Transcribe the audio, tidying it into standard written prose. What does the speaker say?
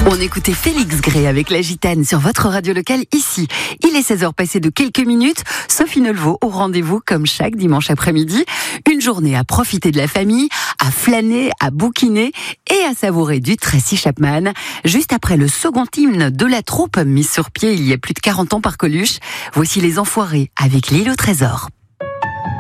On écoutait Félix Gray avec la Gitane sur votre radio locale ici. Il est 16h passé de quelques minutes. Sophie Nelvaux au rendez-vous comme chaque dimanche après-midi. Une journée à profiter de la famille, à flâner, à bouquiner et à savourer du Tracy Chapman. Juste après le second hymne de la troupe mis sur pied il y a plus de 40 ans par Coluche. Voici les Enfoirés avec l'île au trésor.